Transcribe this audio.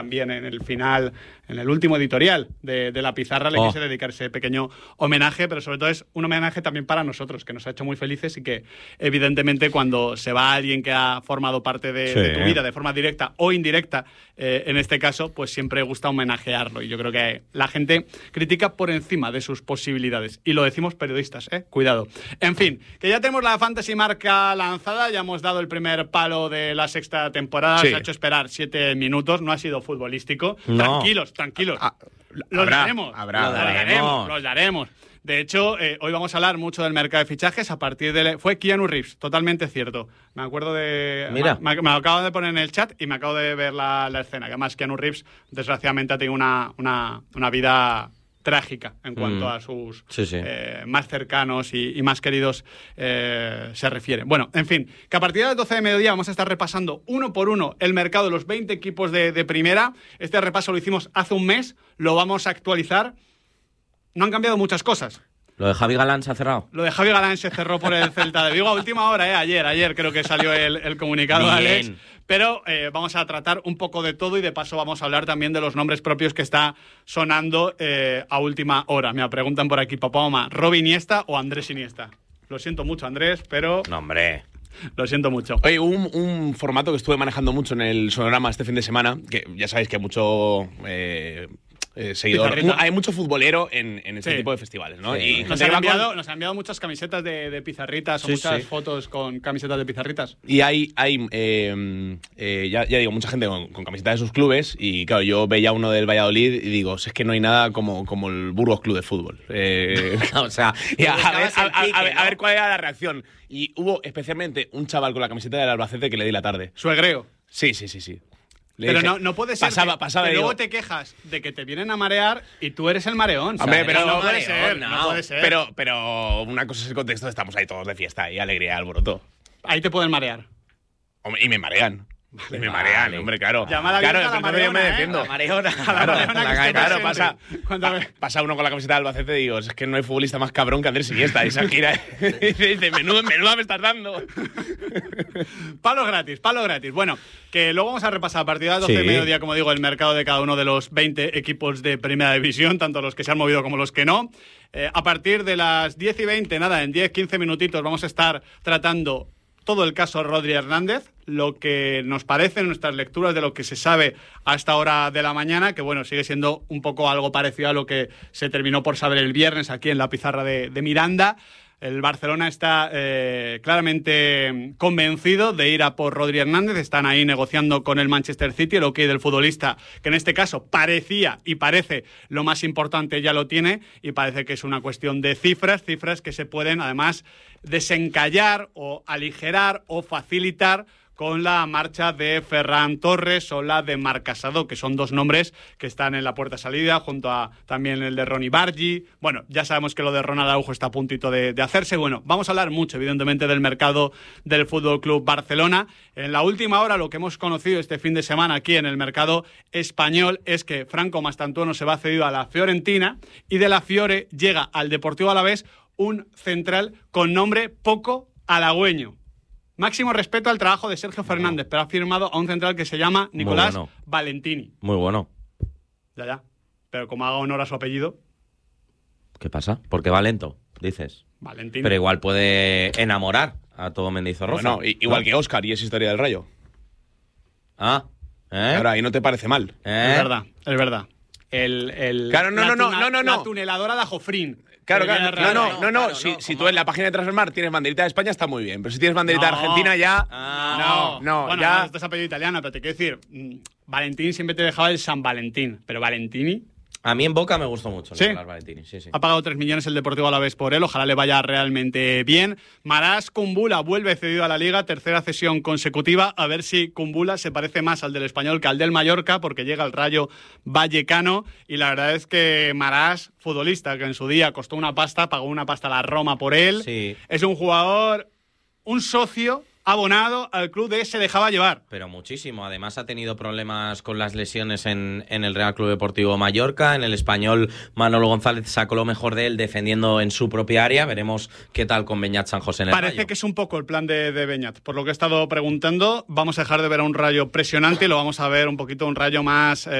También en el final, en el último editorial de La Pizarra, le quise dedicar ese pequeño homenaje, pero sobre todo es un homenaje también para nosotros, que nos ha hecho muy felices y que evidentemente cuando se va alguien que ha formado parte de tu vida de forma directa o indirecta, en este caso, pues siempre gusta homenajearlo. Y yo creo que la gente critica por encima de sus posibilidades. Y lo decimos periodistas, cuidado. En fin, que ya tenemos la Fantasy Marca lanzada, ya hemos dado el primer palo de la sexta temporada, se ha hecho esperar 7 minutos, no ha sido futbolístico. No. Tranquilos. Los daremos. De hecho, hoy vamos a hablar mucho del mercado de fichajes a partir de... Fue Keanu Reeves, totalmente cierto. Me acuerdo de... Mira. Me lo acabo de poner en el chat y me acabo de ver la escena. Que además Keanu Reeves, desgraciadamente, ha tenido una vida trágica en cuanto a sus más cercanos y más queridos se refieren. Bueno, en fin, que a partir de las 12 de mediodía vamos a estar repasando uno por uno el mercado de los 20 equipos de primera. Este repaso lo hicimos hace un mes, lo vamos a actualizar. No han cambiado muchas cosas. ¿Lo de Javi Galán se ha cerrado? Lo de Javi Galán se cerró por el Celta de Vigo a última hora, ayer creo que salió el comunicado de Alex. Pero vamos a tratar un poco de todo y de paso vamos a hablar también de los nombres propios que está sonando a última hora. Me preguntan por aquí, papá, mamá, ¿Robi Iniesta o Andrés Iniesta? Lo siento mucho, Andrés, pero... No, hombre... Lo siento mucho. Oye, un formato que estuve manejando mucho en el Sonorama este fin de semana, que ya sabéis que hay mucho... seguidor. Hay mucho futbolero en este tipo de festivales, ¿no? Sí. Y nos han enviado muchas camisetas de pizarritas o muchas fotos con camisetas de pizarritas. Y ya digo, mucha gente con camisetas de sus clubes. Y claro, yo veía uno del Valladolid y digo, es que no hay nada como el Burgos Club de Fútbol. O sea, a ver cuál era la reacción. Y hubo especialmente un chaval con la camiseta del Albacete que le di la tarde. Suegreo. Sí. Pero dije, no puede ser pasaba, que luego te quejas de que te vienen a marear y tú eres el mareón. Hombre, pero no puede ser. Pero una cosa es el contexto, estamos ahí todos de fiesta y alegría, alboroto. Ahí te pueden marear. Hombre, y me marean. Me marean, hombre, claro. Llamada claro, a la mareona, yo me defiendo. La mareona. Claro, pasa uno con la camiseta del Albacete y digo, es que no hay futbolista más cabrón que Andrés Iniesta. Y Shakira dice, menuda me estás dando. Palo gratis. Bueno, que luego vamos a repasar a partir de las 12 de mediodía, como digo, el mercado de cada uno de los 20 equipos de Primera División, tanto los que se han movido como los que no. A partir de las 10 y 20, en 10-15 minutitos vamos a estar tratando todo el caso Rodri Hernández, lo que nos parece, nuestras lecturas de lo que se sabe a esta hora de la mañana, que bueno, sigue siendo un poco algo parecido a lo que se terminó por saber el viernes aquí en la pizarra de Miranda. El Barcelona está claramente convencido de ir a por Rodri Hernández. Están ahí negociando con el Manchester City. El ok del futbolista, que en este caso parecía y parece lo más importante, ya lo tiene. Y parece que es una cuestión de cifras que se pueden además desencallar o aligerar o facilitar con la marcha de Ferran Torres o la de Marc Casado, que son dos nombres que están en la puerta salida, junto a también el de Ronny Bargi. Bueno, ya sabemos que lo de Ronald Araujo está a puntito de hacerse. Bueno, vamos a hablar mucho, evidentemente, del mercado del Fútbol Club Barcelona. En la última hora, lo que hemos conocido este fin de semana aquí en el mercado español es que Franco Mastantuono se va cedido a la Fiorentina y de la Fiore llega al Deportivo Alavés un central con nombre poco halagüeño. Máximo respeto al trabajo de Sergio Fernández, pero ha firmado a un central que se llama Nicolás Valentini. Muy bueno. Ya. Pero como haga honor a su apellido... ¿Qué pasa? Porque va lento, dices. Valentini. Pero igual puede enamorar a todo Mendizorroza. Bueno, igual que Óscar y es historia del Rayo. Ahora, ahí no te parece mal. Es verdad. Claro, no. La tuneladora de Jofrín. Claro. No. Si tú en la página de Transfermarkt tienes banderita de España, está muy bien. Pero si tienes banderita de Argentina, ya... No. Bueno, ya... esto es apellido italiano, pero te quiero decir... Valentín siempre te dejaba el San Valentín. Pero Valentini... A mí en Boca me gustó mucho Nicolás Valentini. Sí. Ha pagado 3 millones el Deportivo Alavés por él. Ojalá le vaya realmente bien. Marás Kumbula vuelve cedido a la Liga. Tercera cesión consecutiva. A ver si Kumbula se parece más al del Español que al del Mallorca, porque llega al Rayo Vallecano. Y la verdad es que Marás, futbolista que en su día costó una pasta, pagó una pasta a la Roma por él. Sí. Es un jugador, un socio abonado al club de Se Dejaba Llevar. Pero muchísimo. Además ha tenido problemas con las lesiones en el Real Club Deportivo Mallorca. En el Español, Manolo González sacó lo mejor de él defendiendo en su propia área. Veremos qué tal con Beñat San José en el Parece Rayo. que es un poco el plan de Beñat. Por lo que he estado preguntando, vamos a dejar de ver a un Rayo presionante y lo vamos a ver un poquito un Rayo más